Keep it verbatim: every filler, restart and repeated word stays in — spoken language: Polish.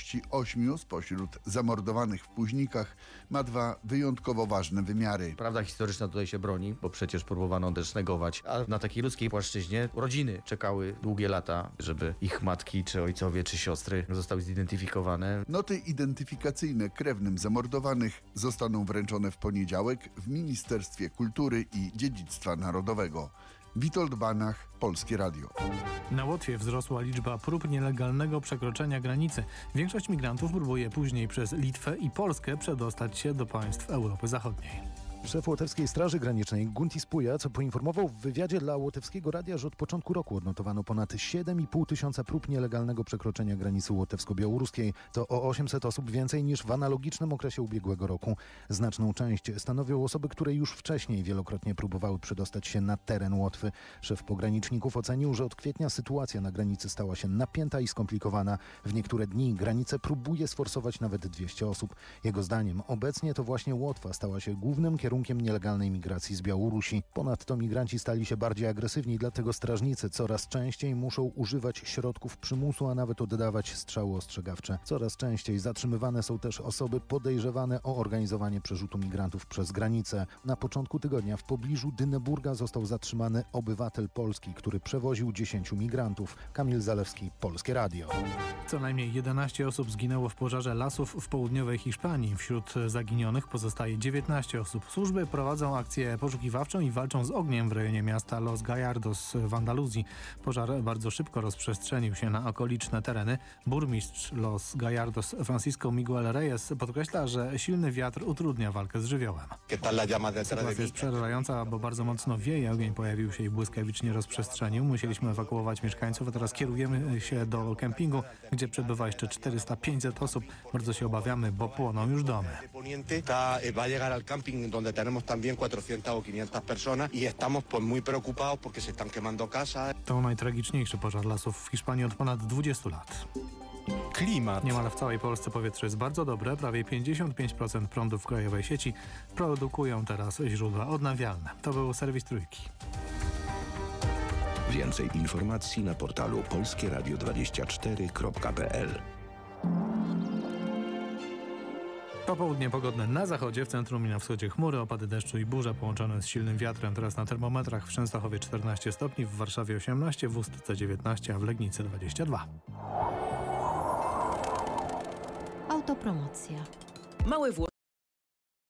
śmierci ośmiu spośród zamordowanych w Późnikach ma dwa wyjątkowo ważne wymiary. Prawda historyczna tutaj się broni, bo przecież próbowano też negować. A na takiej ludzkiej płaszczyźnie rodziny czekały długie lata, żeby ich matki, czy ojcowie, czy siostry zostały zidentyfikowane. Noty identyfikacyjne krewnym zamordowanych zostaną wręczone w poniedziałek w Ministerstwie Kultury i Dziedzictwa Narodowego. Witold Banach, Polskie Radio. Na Łotwie wzrosła liczba prób nielegalnego przekroczenia granicy. Większość migrantów próbuje później przez Litwę i Polskę przedostać się do państw Europy Zachodniej. Szef Łotewskiej Straży Granicznej Guntis Pujac poinformował w wywiadzie dla Łotewskiego Radia, że od początku roku odnotowano ponad siedem i pół tysiąca prób nielegalnego przekroczenia granicy łotewsko-białoruskiej. To o osiemset osób więcej niż w analogicznym okresie ubiegłego roku. Znaczną część stanowią osoby, które już wcześniej wielokrotnie próbowały przedostać się na teren Łotwy. Szef pograniczników ocenił, że od kwietnia sytuacja na granicy stała się napięta i skomplikowana. W niektóre dni granicę próbuje sforsować nawet dwieście osób. Jego zdaniem obecnie to właśnie Łotwa stała się głównym kierunkiem nielegalnej migracji z Białorusi. Ponadto migranci stali się bardziej agresywni, dlatego strażnicy coraz częściej muszą używać środków przymusu, a nawet oddawać strzały ostrzegawcze. Coraz częściej zatrzymywane są też osoby podejrzewane o organizowanie przerzutu migrantów przez granicę. Na początku tygodnia w pobliżu Dyneburga został zatrzymany obywatel Polski, który przewoził dziesięciu migrantów. Kamil Zalewski, Polskie Radio. Co najmniej jedenaście osób zginęło w pożarze lasów w południowej Hiszpanii. Wśród zaginionych pozostaje dziewiętnaście osób. Służby prowadzą akcję poszukiwawczą i walczą z ogniem w rejonie miasta Los Gallardos w Andaluzji. Pożar bardzo szybko rozprzestrzenił się na okoliczne tereny. Burmistrz Los Gallardos Francisco Miguel Reyes podkreśla, że silny wiatr utrudnia walkę z żywiołem. Sytuacja jest przerażająca, bo bardzo mocno wieje. Ogień pojawił się i błyskawicznie rozprzestrzenił. Musieliśmy ewakuować mieszkańców, a teraz kierujemy się do kempingu, gdzie przebywa jeszcze czterysta pięćset osób. Bardzo się obawiamy, bo płoną już domy. donde tenemos también cuatrocientas o quinientas personas y estamos pues muy preocupados porque se están quemando casas. To najtragiczniejszy pożar lasów w Hiszpanii od ponad dwudziestu lat. Klimat. Niemal w całej Polsce powietrze jest bardzo dobre. Prawie pięćdziesiąt pięć procent prądu w krajowej sieci produkują teraz źródła odnawialne. To był serwis Trójki. Więcej informacji na portalu polskie radio dwadzieścia cztery kropka p l. Popołudnie pogodne na zachodzie, w centrum i na wschodzie chmury, opady deszczu i burze połączone z silnym wiatrem. Teraz na termometrach w Częstochowie czternaście stopni, w Warszawie osiemnaście, w Ustce dziewiętnaście, a w Legnicy dwadzieścia dwa. Autopromocja. Małe Włochy.